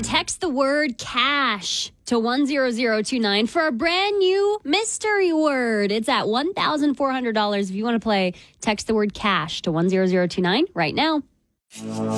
Text the word cash to 10029 for a brand new mystery word. It's at $1,400. If you want to play, text the word cash to 10029 right now.